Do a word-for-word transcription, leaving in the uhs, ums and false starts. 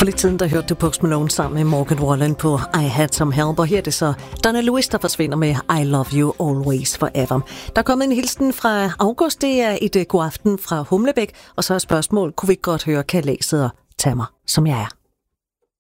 lidt siden, der hørte du Post Malone sammen med Morgan Wallen på I Had Some Help, og her er det så Donna Lewis, der forsvinder med I Love You Always Forever. Der er kommet en hilsen fra August, det er et god aften fra Humlebæk, og så er spørgsmål, kunne vi ikke godt høre kalæset og tage mig, som jeg er?